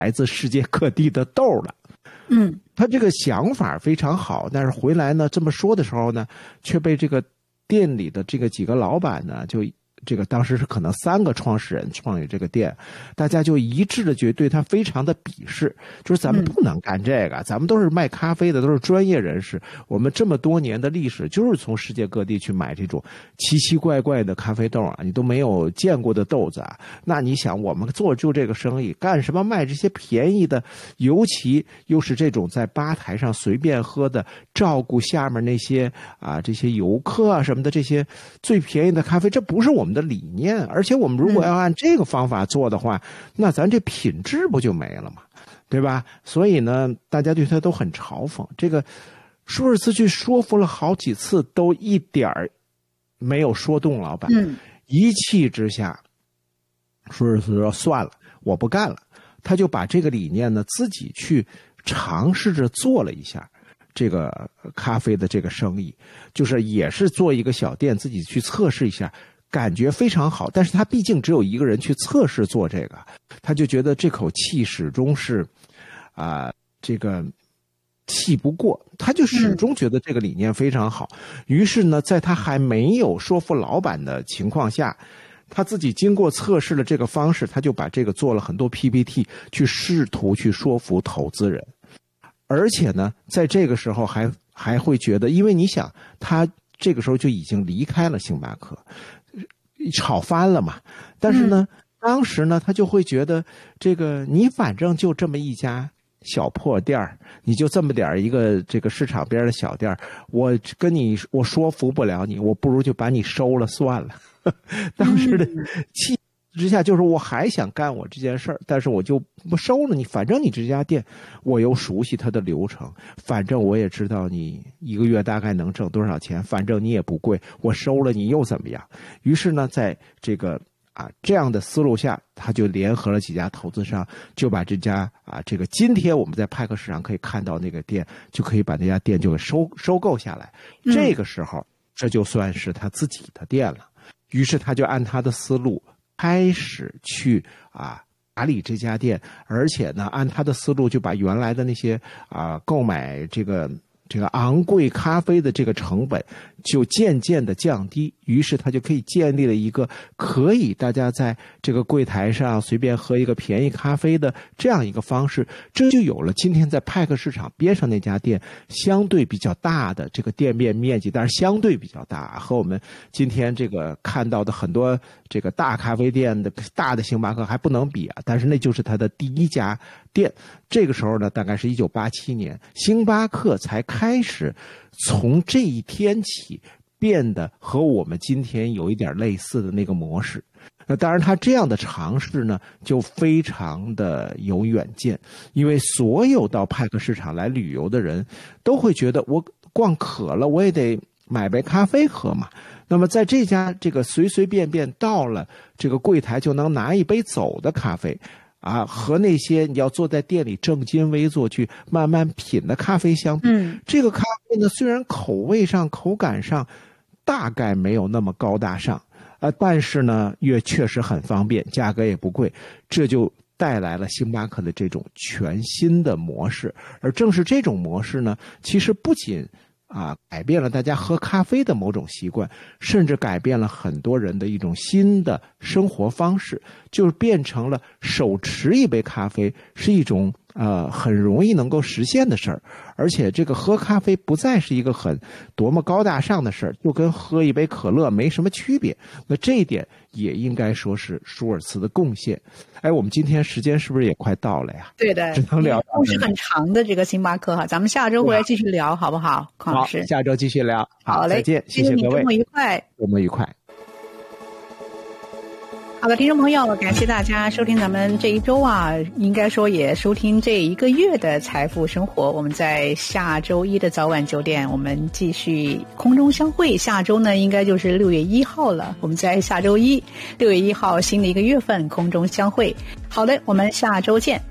来自世界各地的豆了。他这个想法非常好，但是回来呢这么说的时候呢，却被这个店里的这个几个老板呢，就这个当时是可能3个创始人创立这个店，大家就一致的觉得对他非常的鄙视，就是咱们不能干这个，咱们都是卖咖啡的，都是专业人士，我们这么多年的历史就是从世界各地去买这种奇奇怪怪的咖啡豆啊，你都没有见过的豆子啊，那你想我们做就这个生意，干什么卖这些便宜的，尤其又是这种在吧台上随便喝的，照顾下面那些啊这些游客啊什么的，这些最便宜的咖啡，这不是我们的理念，而且我们如果要按这个方法做的话，那咱这品质不就没了吗？对吧？所以呢，大家对他都很嘲讽。这个舒尔茨去说服了好几次，都一点儿没有说动老板。一气之下，舒尔茨说算了，我不干了。他就把这个理念呢自己去尝试着做了一下。这个咖啡的这个生意，就是也是做一个小店，自己去测试一下，感觉非常好。但是他毕竟只有一个人去测试做这个，他就觉得这口气始终是这个气不过，他就始终觉得这个理念非常好。于是呢，在他还没有说服老板的情况下，他自己经过测试了这个方式，他就把这个做了很多 PPT 去试图去说服投资人。而且呢，在这个时候还会觉得，因为你想，他这个时候就已经离开了星巴克，炒翻了嘛。但是呢，当时呢，他就会觉得，这个你反正就这么一家小破店，你就这么点一个这个市场边的小店，我说服不了你，我不如就把你收了算了。当时的气之下，就是我还想干我这件事儿，但是我就不收了你，反正你这家店我又熟悉它的流程，反正我也知道你一个月大概能挣多少钱，反正你也不贵，我收了你又怎么样？于是呢，在这个这样的思路下，他就联合了几家投资商，就把这家这个今天我们在派克市场可以看到那个店，就可以把那家店就给收购下来。这个时候，这就算是他自己的店了。于是他就按他的思路开始去打理这家店，而且呢，按他的思路就把原来的那些购买这个昂贵咖啡的这个成本就渐渐的降低，于是他就可以建立了一个可以大家在这个柜台上随便喝一个便宜咖啡的这样一个方式，这就有了今天在派克市场边上那家店相对比较大的这个店面积，但是相对比较大，和我们今天这个看到的很多这个大咖啡店的大的星巴克还不能比但是那就是他的第一家店。这个时候呢，大概是1987年，星巴克才开始从这一天起变得和我们今天有一点类似的那个模式。那当然他这样的尝试呢，就非常的有远见，因为所有到派克市场来旅游的人都会觉得，我逛渴了我也得买杯咖啡喝嘛。那么在这家这个随随便便到了这个柜台就能拿一杯走的咖啡和那些你要坐在店里正襟危坐去慢慢品的咖啡相比，这个咖啡呢，虽然口味上口感上大概没有那么高大上但是呢也确实很方便，价格也不贵，这就带来了星巴克的这种全新的模式。而正是这种模式呢，其实不仅改变了大家喝咖啡的某种习惯，甚至改变了很多人的一种新的生活方式，就是变成了手持一杯咖啡是一种很容易能够实现的事儿，而且这个喝咖啡不再是一个多么高大上的事儿，就跟喝一杯可乐没什么区别。那这一点也应该说是舒尔茨的贡献。我们今天时间是不是也快到了呀？ 对的， 只能聊故事很长的这个星巴克咱们下周回来继续聊好不好？邝老师， 下周继续聊。 好嘞， 再见，谢谢各位， 周末愉快， 周末愉快。 好的，听众朋友，感谢大家收听咱们这一周应该说也收听这一个月的财富生活。我们在下周一的早晚9点，我们继续空中相会。下周呢，应该就是6月1号了。我们在下周一，6月1号新的一个月份空中相会。好的，我们下周见。